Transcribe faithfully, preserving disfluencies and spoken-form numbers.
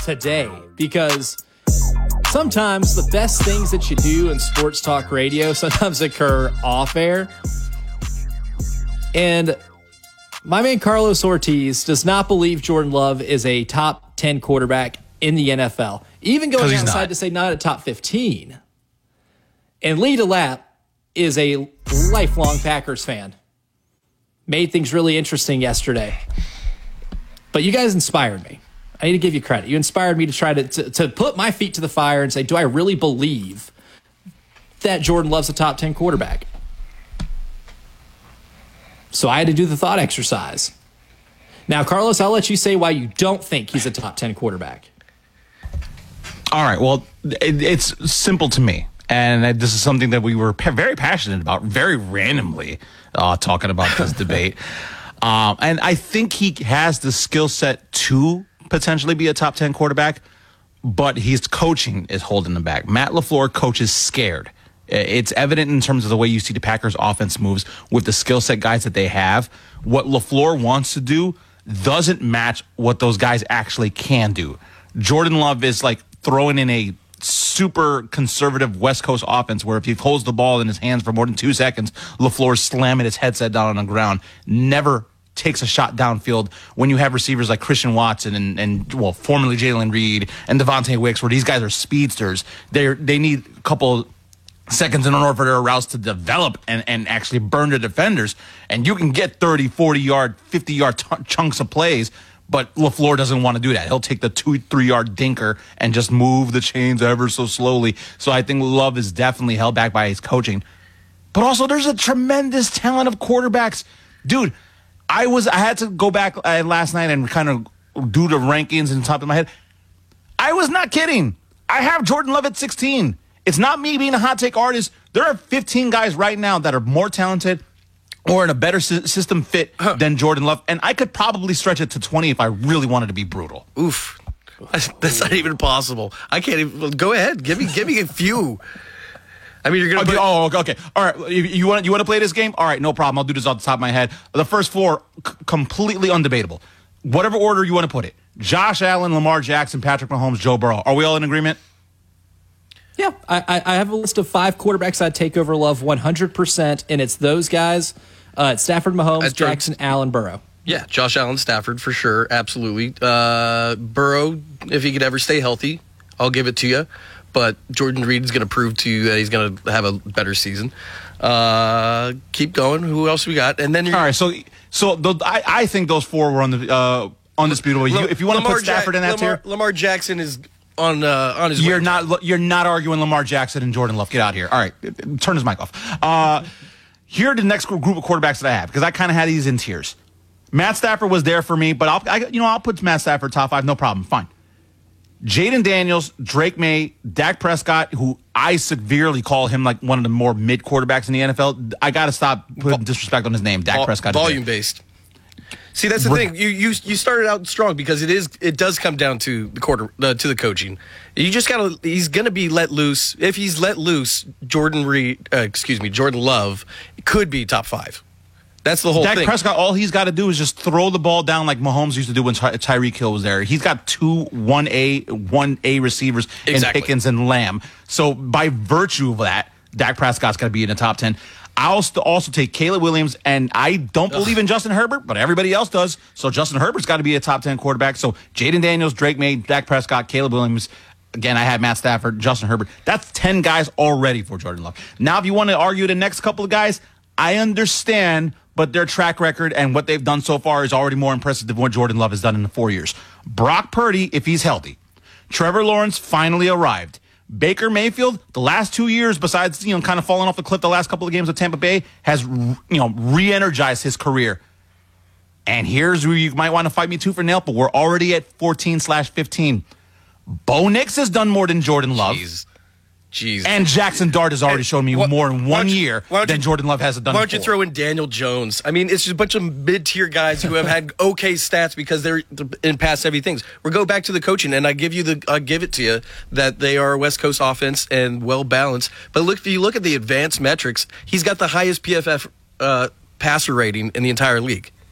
today, because sometimes the best things that you do in sports talk radio sometimes occur off air. And my man Carlos Ortiz does not believe Jordan Love is a top ten quarterback in the N F L, even going outside to say not a top fifteen. And Lee DeLapp is a lifelong Packers fan. Made things really interesting yesterday. But you guys inspired me. I need to give you credit. You inspired me to try to, to, to put my feet to the fire and say, do I really believe that Jordan Love's a top ten quarterback? So I had to do the thought exercise. Now, Carlos, I'll let you say why you don't think he's a top ten quarterback. All right. Well, it, it's simple to me. And this is something that we were very passionate about, very randomly uh, talking about this debate. Um, and I think he has the skill set to potentially be a top ten quarterback, but his coaching is holding him back. Matt LaFleur coaches scared. It's evident in terms of the way you see the Packers offense moves with the skill set guys that they have. What LaFleur wants to do doesn't match what those guys actually can do. Jordan Love is like throwing in a super conservative West Coast offense where if he holds the ball in his hands for more than two seconds, LaFleur's slamming his headset down on the ground. Never takes a shot downfield when you have receivers like Christian Watson and, and well, formerly Jalen Reed and Devontae Wicks, where these guys are speedsters. They they need a couple seconds in order for their routes to develop and, and actually burn the defenders. And you can get thirty, forty-yard, fifty-yard t- chunks of plays, but LaFleur doesn't want to do that. He'll take the two, three-yard dinker and just move the chains ever so slowly. So I think Love is definitely held back by his coaching. But also, there's a tremendous talent of quarterbacks. Dude, I was I had to go back uh, last night and kind of do the rankings in the top of my head. I was not kidding. I have Jordan Love at sixteen. It's not me being a hot take artist. There are fifteen guys right now that are more talented or in a better sy- system fit huh. than Jordan Love. And I could probably stretch it to twenty if I really wanted to be brutal. Oof. That's not even possible. I can't even. Go ahead. Give me give me a few. I mean, you're going to okay, Oh, okay. All right. You, you want you want to play this game? All right, no problem. I'll do this off the top of my head. The first four, c- completely undebatable. Whatever order you want to put it. Josh Allen, Lamar Jackson, Patrick Mahomes, Joe Burrow. Are we all in agreement? Yeah, I, I have a list of five quarterbacks I'd take over Love one hundred percent, and it's those guys. Uh, it's Stafford, Mahomes, Jackson, Allen, Burrow. Yeah, Josh Allen, Stafford for sure, absolutely. Uh, Burrow, if he could ever stay healthy, I'll give it to you. But Jordan Reed is going to prove to you that he's going to have a better season. Uh, keep going. Who else we got? And then all right. So, so the, I, I think those four were on the uh, undisputable. You, if you want Lamar to put Stafford ja- in that Lamar, tier, Lamar Jackson is on uh, on his. You're way. not. You're not arguing Lamar Jackson and Jordan Love. Get out of here. All right, turn his mic off. Uh, here are the next group of quarterbacks that I have because I kind of had these in tiers. Matt Stafford was there for me, but I'll I, you know I'll put Matt Stafford top five, no problem, fine. Jaden Daniels, Drake May, Dak Prescott, who I severely call him like one of the more mid quarterbacks in the N F L. I got to stop putting disrespect on his name. Dak Vol- Prescott, volume based. See, that's the Re- thing. You you you started out strong because it is it does come down to the quarter uh, to the coaching. You just gotta. He's gonna be let loose. If he's let loose, Jordan Reed, uh, excuse me, Jordan Love could be top five. That's the whole Dak thing. Prescott, all he's got to do is just throw the ball down like Mahomes used to do when Ty- Tyreek Hill was there. He's got two one A, one A receivers exactly. in Pickens and Lamb. So by virtue of that, Dak Prescott's got to be in the top ten. I'll also take Caleb Williams, and I don't believe in Justin Herbert, but everybody else does. So Justin Herbert's got to be a top ten quarterback. So Jaden Daniels, Drake May, Dak Prescott, Caleb Williams. Again, I had Matt Stafford, Justin Herbert. That's ten guys already for Jordan Love. Now, if you want to argue the next couple of guys, I understand, but their track record and what they've done so far is already more impressive than what Jordan Love has done in the four years. Brock Purdy, if he's healthy. Trevor Lawrence finally arrived. Baker Mayfield, the last two years, besides, you know, kind of falling off the cliff the last couple of games with Tampa Bay, has, you know, re-energized his career. And here's where you might want to fight me tooth for nail, but we're already at fourteen slash fifteen. Bo Nix has done more than Jordan Love. Jeez. Jeez. And Jackson Dart has already shown me what, more in one you, year than you, Jordan Love has done Why don't before. you throw in Daniel Jones? I mean, it's just a bunch of mid-tier guys who have had okay stats because they're in past heavy things. We go back to the coaching, and I give you the I give it to you that they are a West Coast offense and well balanced. But look, if you look at the advanced metrics, he's got the highest P F F uh, passer rating in the entire league.